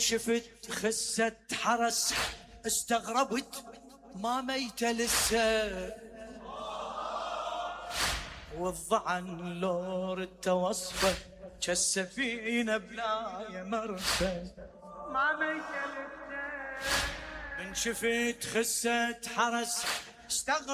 شفت خسة حرس استغربت ما ميت لسه، والضعن لور التوصفه كالسفينة بلا مرسى ما ميت لسه. من شفت خسة حرس استغربت